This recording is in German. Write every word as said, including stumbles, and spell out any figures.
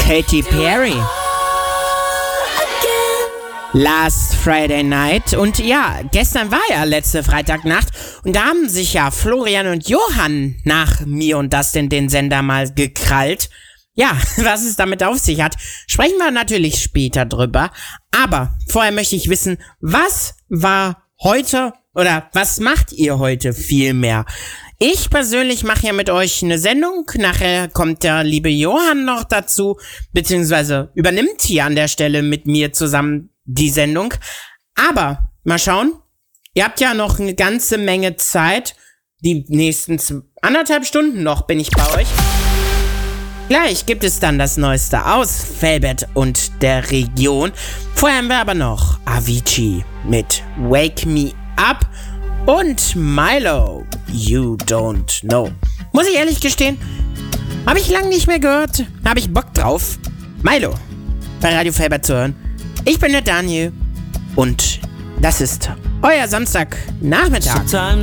Katy Perry. Last Friday Night. Und ja, gestern war ja letzte Freitagnacht und da haben sich ja Florian und Johann nach mir und Dustin den Sender mal gekrallt. Ja, was es damit auf sich hat, sprechen wir natürlich später drüber. Aber vorher möchte ich wissen, was war heute oder was macht ihr heute vielmehr? Ich persönlich mache ja mit euch eine Sendung. Nachher kommt der liebe Johann noch dazu, beziehungsweise übernimmt hier an der Stelle mit mir zusammen die Sendung. Aber mal schauen, ihr habt ja noch eine ganze Menge Zeit. Die nächsten z- anderthalb Stunden noch bin ich bei euch. Gleich gibt es dann das Neueste aus Velbet und der Region. Vorher haben wir aber noch Avicii mit Wake Me Up und Milo, You Don't Know. Muss ich ehrlich gestehen, habe ich lange nicht mehr gehört, habe ich Bock drauf, Milo bei Radio Velbet zu hören. Ich bin der Daniel und das ist euer Samstagnachmittag.